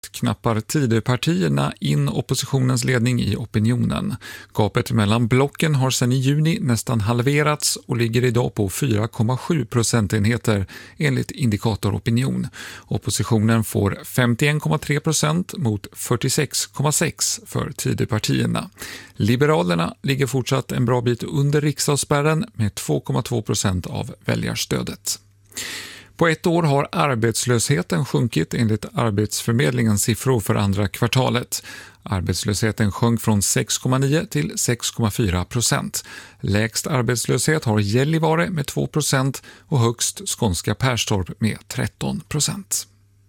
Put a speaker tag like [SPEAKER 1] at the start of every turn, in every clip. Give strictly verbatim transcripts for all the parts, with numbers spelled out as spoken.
[SPEAKER 1] knappar Tidöpartierna in oppositionens ledning i opinionen. Gapet mellan blocken har sedan i juni nästan halverats och ligger idag på fyra komma sju procentenheter enligt Indikator Opinion. Oppositionen får femtioen komma tre procent mot fyrtiosex komma sex för Tidöpartierna. Liberalerna ligger fortsatt en bra bit under riksdagsspärren med två komma två procent av väljarstödet. På ett år har arbetslösheten sjunkit enligt Arbetsförmedlingens siffror för andra kvartalet. Arbetslösheten sjönk från sex komma nio till sex komma fyra procent. Lägst arbetslöshet har Gällivare med två procent och högst skånska Perstorp med tretton procent.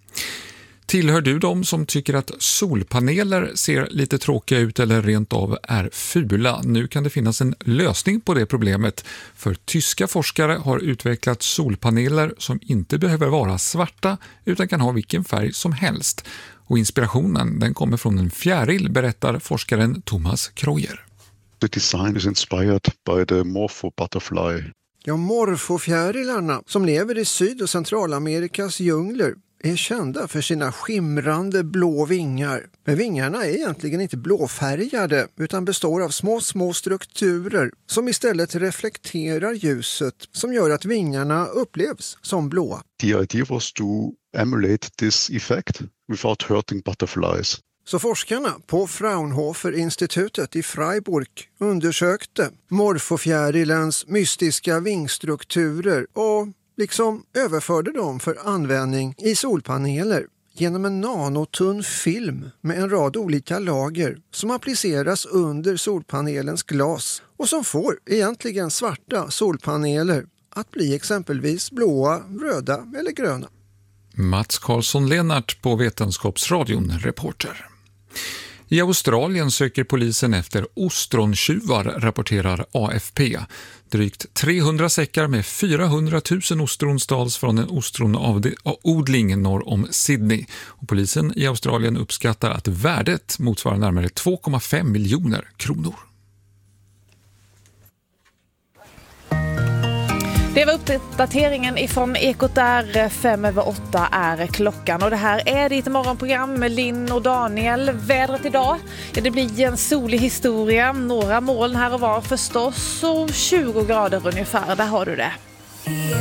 [SPEAKER 1] Tillhör du de som tycker att solpaneler ser lite tråkiga ut eller rent av är fula? Nu kan det finnas en lösning på det problemet, för tyska forskare har utvecklat solpaneler som inte behöver vara svarta utan kan ha vilken färg som helst. Och inspirationen den kommer från en fjäril, berättar forskaren Thomas Kreuer.
[SPEAKER 2] The design is inspired by the morpho butterfly.
[SPEAKER 3] Ja, morfofjärilarna som lever i Syd- och Centralamerikas djungler är kända för sina skimrande blå vingar. Men vingarna är egentligen inte blåfärgade utan består av små små strukturer som istället reflekterar ljuset, som gör att vingarna upplevs som blåa.
[SPEAKER 2] The idea was to emulate this effect without hurting butterflies.
[SPEAKER 3] Så forskarna på Fraunhofer-institutet i Freiburg undersökte morfofjärilens mystiska vingstrukturer och liksom överförde dem för användning i solpaneler genom en nanotunn film med en rad olika lager som appliceras under solpanelens glas och som får egentligen svarta solpaneler att bli exempelvis blåa, röda eller gröna.
[SPEAKER 1] Mats Karlsson-Lennart på Vetenskapsradion, reporter. I Australien söker polisen efter ostrontjuvar, rapporterar A F P. Drygt trehundra säckar med fyrahundratusen ostron stals från en ostronodling norr om Sydney. Och polisen i Australien uppskattar att värdet motsvarar närmare två komma fem miljoner kronor.
[SPEAKER 4] Det var uppdateringen ifrån Ekot där. Fem över åtta är klockan och det här är ditt morgonprogram med Linn och Daniel. Vädret idag, ja, det blir en solig historia, några moln här och var förstås och tjugo grader ungefär, där har du det.